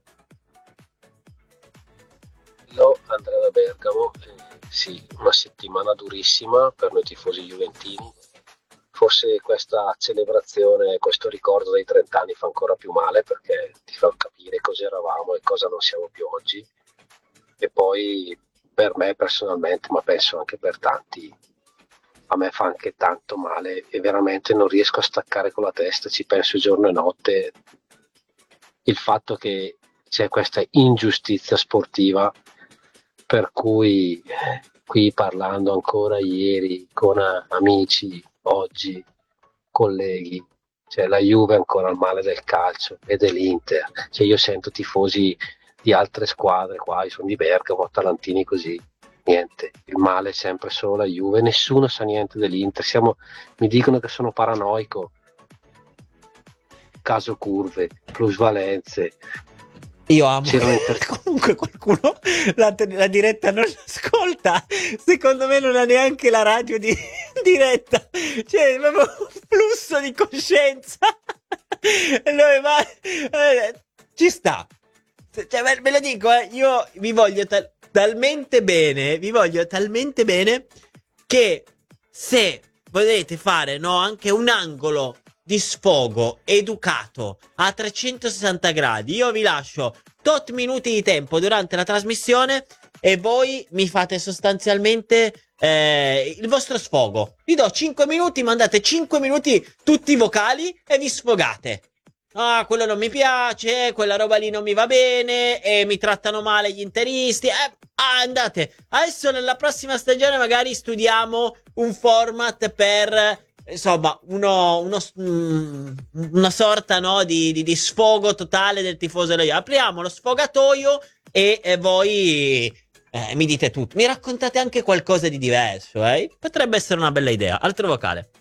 Andrea da Bergamo. Sì, una settimana durissima per noi tifosi juventini. Forse questa celebrazione, questo ricordo dei 30 anni fa ancora più male, perché ti fa capire cosa eravamo e cosa non siamo più oggi. E poi per me personalmente, ma penso anche per tanti, a me fa anche tanto male e veramente non riesco a staccare con la testa, ci penso giorno e notte, il fatto che c'è questa ingiustizia sportiva, per cui qui parlando ancora ieri con amici, oggi colleghi, cioè la Juve è ancora al male del calcio e dell'Inter, cioè io sento tifosi di altre squadre qua, io sono di Bergamo, atalantini così, niente, il male è sempre solo la Juve, nessuno sa niente dell'Inter, mi dicono che sono paranoico, caso curve, plusvalenze. Io amo comunque qualcuno la diretta non l'ascolta, secondo me non ha neanche la radio di diretta, cioè è proprio un flusso di coscienza. Ci sta, cioè, ve lo dico, io vi voglio talmente bene che se volete fare anche un angolo di sfogo educato a 360 gradi, io vi lascio tot minuti di tempo durante la trasmissione e voi mi fate sostanzialmente il vostro sfogo. Vi do 5 minuti, mandate 5 minuti tutti vocali e vi sfogate. Ah, quello non mi piace, quella roba lì non mi va bene, e mi trattano male gli interisti. Andate. Adesso nella prossima stagione magari studiamo un format per, insomma, una sorta di sfogo totale del tifoso della Juve. Apriamo lo sfogatoio e voi mi dite tutto. Mi raccontate anche qualcosa di diverso, Potrebbe essere una bella idea. Altro vocale.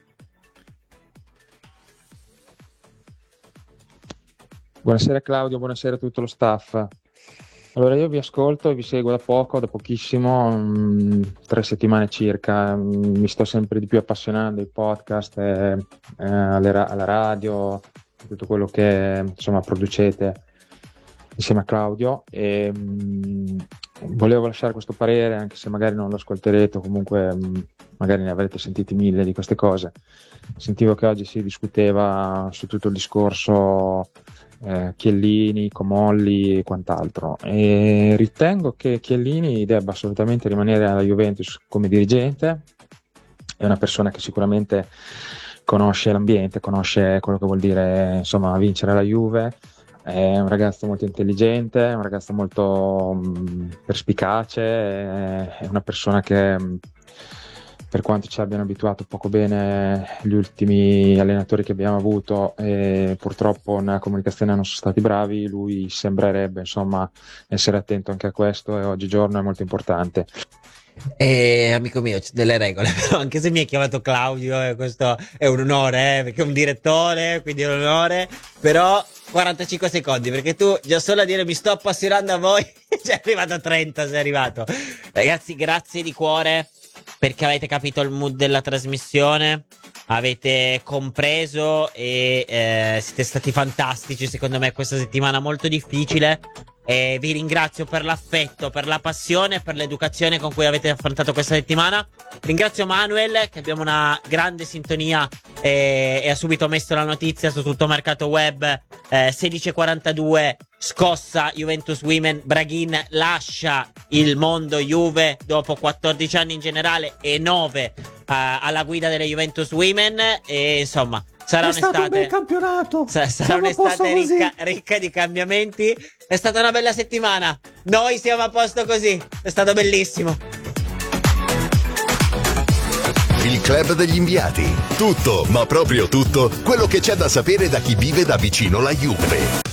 Buonasera Claudio, buonasera a tutto lo staff. Allora, io vi ascolto e vi seguo da pochissimo, 3 settimane circa. Mi sto sempre di più appassionando ai podcast, alla radio, tutto quello che insomma producete insieme a Claudio. E volevo lasciare questo parere, anche se magari non lo ascolterete, o comunque magari ne avrete sentiti 1000 di queste cose. Sentivo che oggi si discuteva su tutto il discorso Chiellini, Comolli e quant'altro, e ritengo che Chiellini debba assolutamente rimanere alla Juventus come dirigente. È una persona che sicuramente conosce l'ambiente, conosce quello che vuol dire insomma vincere la Juve, è un ragazzo molto intelligente, è un ragazzo molto perspicace, è una persona che, per quanto ci abbiano abituato poco bene gli ultimi allenatori che abbiamo avuto, e purtroppo nella comunicazione non sono stati bravi, lui sembrerebbe insomma essere attento anche a questo, e oggigiorno è molto importante. Amico mio, c'è delle regole, però anche se mi hai chiamato Claudio, questo è un onore, perché è un direttore, quindi è un onore, però 45 secondi, perché tu già solo a dire mi sto appassionando a voi, sei arrivato a 30, sei arrivato. Ragazzi, grazie di cuore, perché avete capito il mood della trasmissione. avete compreso e siete stati fantastici secondo me questa settimana molto difficile. E vi ringrazio per l'affetto, per la passione, per l'educazione con cui avete affrontato questa settimana. Ringrazio Manuel, che abbiamo una grande sintonia e ha subito messo la notizia su tutto Mercato Web. 16:42, scossa Juventus Women, Braghin lascia il mondo Juve dopo 14 anni in generale e 9 alla guida delle Juventus Women, e insomma sarà un'estate, un bel campionato. Sarà un'estate ricca di cambiamenti. È stata una bella settimana. Noi siamo a posto così. È stato bellissimo. Il club degli inviati. Tutto, ma proprio tutto, quello che c'è da sapere da chi vive da vicino la Juve.